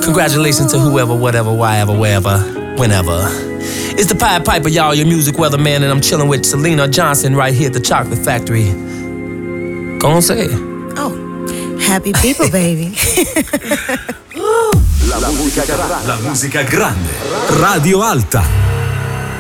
Congratulations to whoever, whatever, whyever, wherever, whenever. It's the Pied Piper, y'all, your music weatherman, and I'm chilling with Selena Johnson right here at the Chocolate Factory. Go on, say it. Oh, happy people, baby. La musica grande. Radio Alta.